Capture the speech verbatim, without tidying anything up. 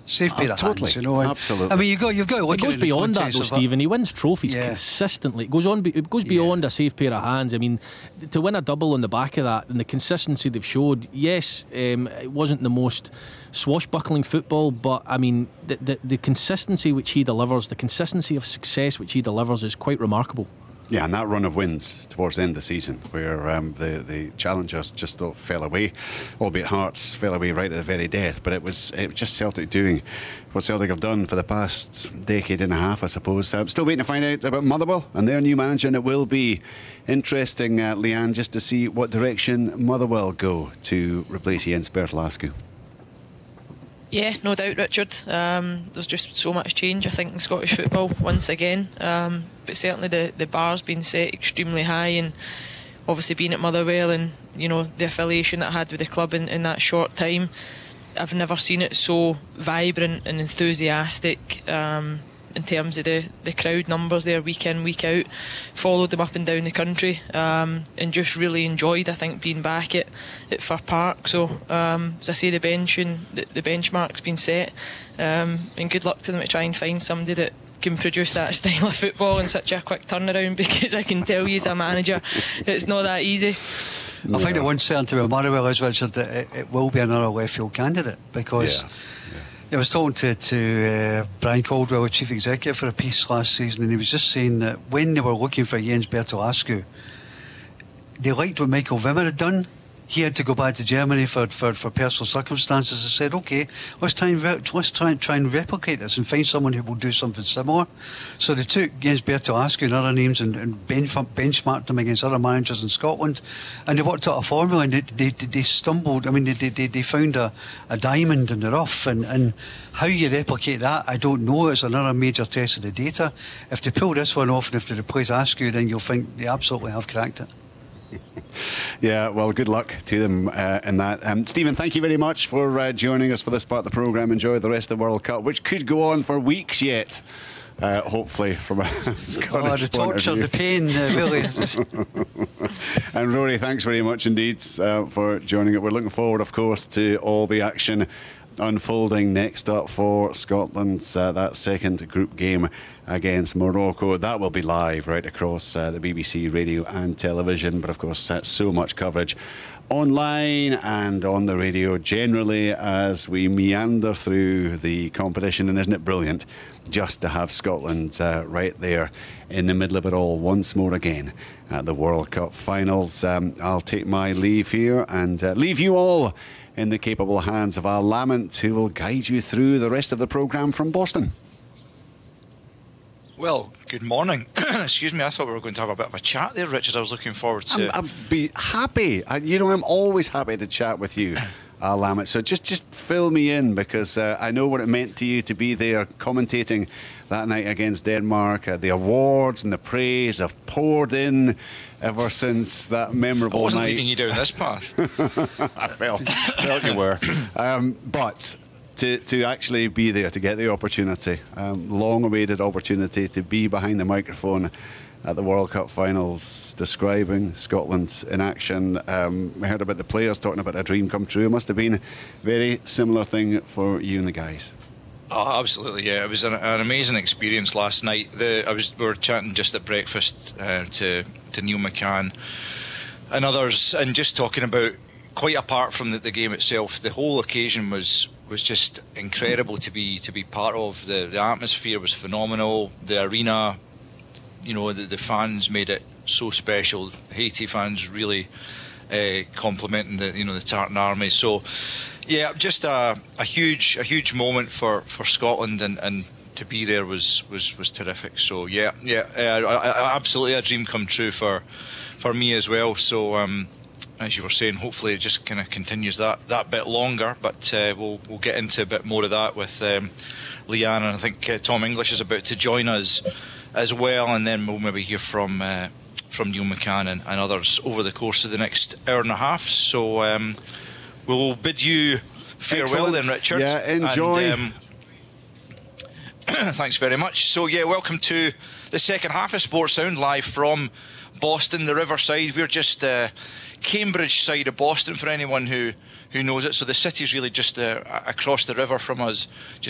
safe pair Oh, of totally. hands, you know. And, Absolutely. I mean, you've got you've got to look It goes at it in the beyond that, context though, of Stephen. He wins trophies Yeah. consistently. It goes on. It goes beyond a safe pair of hands. I mean, to win a double on the back of that and the consistency they've showed. Yes, um, it wasn't the most swashbuckling football, but I mean, the, the the consistency which he delivers, the consistency of success which he delivers, is quite remarkable. Yeah, and that run of wins towards the end of the season, where um, the the challengers just all fell away, albeit Hearts fell away right at the very death. But it was it was just Celtic doing what Celtic have done for the past decade and a half, I suppose. I'm still waiting to find out about Motherwell and their new manager, and it will be interesting, uh, Leanne, just to see what direction Motherwell go to replace Jens Bertlascu. Yeah, no doubt, Richard. Um, there's just so much change, I think, in Scottish football once again. Um, but certainly the, the bar's been set extremely high, and obviously being at Motherwell and, you know, the affiliation that I had with the club in, in that short time, I've never seen it so vibrant and enthusiastic. Um, in terms of the, the crowd numbers there week in, week out. Followed them up and down the country, um, and just really enjoyed, I think, being back at, at Fir Park. So um, as I say, the bench and the, the benchmark's been set, um, and good luck to them to try and find somebody that can produce that style of football in such a quick turnaround, because I can tell you as a manager it's not that easy. I think the one certainty with Motherwell is, Richard, that it, it will be another left field candidate, because Yeah. I was talking to, to uh, Brian Caldwell, the chief executive, for a piece last season, and he was just saying that when they were looking for Jens Bertlascu, they liked what Michael Wimmer had done. He had to go back to Germany for, for, for personal circumstances. I said, okay, let's try and re- let's try and try and replicate this and find someone who will do something similar. So they took Jens Bertlascu and other names and, and bench, benchmarked them against other managers in Scotland, and they worked out a formula, and they, they, they stumbled. I mean, they, they, they found a, a diamond in the rough, and, and how you replicate that, I don't know. It's another major test of the data. If they pull this one off and if they replace Askew, then you'll think they absolutely have cracked it. Yeah, well, good luck to them uh, in that. Um, Stephen, thank you very much for uh, joining us for this part of the programme. Enjoy the rest of the World Cup, which could go on for weeks yet, uh, hopefully, from a Scottish Oh, the torture, the pain, uh, really. And Rory, thanks very much indeed uh, for joining it. We're looking forward, of course, to all the action unfolding next up for Scotland, uh, that second group game against Morocco. That will be live right across uh, the B B C radio and television, but of course that's so much coverage online and on the radio generally as we meander through the competition. And isn't it brilliant just to have Scotland uh, right there in the middle of it all once more again at the World Cup finals. um, I'll take my leave here and uh, leave you all in the capable hands of Al Lamont, who will guide you through the rest of the programme from Boston. Well, good morning. Excuse me, I thought we were going to have a bit of a chat there, Richard. I was looking forward to... I'm, I'd be happy. I, you know, I'm always happy to chat with you, Al Lamont. So just, just fill me in, because uh, I know what it meant to you to be there commentating that night against Denmark. Uh, the awards and the praise have poured in ever since that memorable I wasn't night. leading you down this path. I felt, felt you were. Um, but to, to actually be there, to get the opportunity, um, long-awaited opportunity to be behind the microphone at the World Cup finals, describing Scotland in action. Um, we heard about the players talking about a dream come true. It must have been a very similar thing for you and the guys. Oh, absolutely, yeah. It was an, an amazing experience last night. The, I was we were chatting just at breakfast uh, to to Neil McCann and others, and just talking about, quite apart from the, the game itself, the whole occasion was was just incredible to be to be part of. The the atmosphere was phenomenal. The arena, you know, the, the fans made it so special. Haiti fans really uh, complimenting the you know the Tartan Army. So yeah, just a, a huge a huge moment for, for Scotland, and, and to be there was, was, was terrific. So yeah, yeah, uh, I, I, absolutely a dream come true for for me as well. So um, as you were saying, hopefully it just kind of continues that, that bit longer. But uh, we'll we'll get into a bit more of that with um, Leanne, and I think uh, Tom English is about to join us as well, and then we'll maybe hear from uh, from Neil McCann and, and others over the course of the next hour and a half. So um, we'll bid you farewell. Excellent. Then, Richard. Yeah, enjoy. And, um, thanks very much. So yeah, welcome to the second half of Sports Sound, live from Boston, the Riverside. We're just uh, Cambridge side of Boston, for anyone who who knows it. So the city's really just uh, across the river from us, just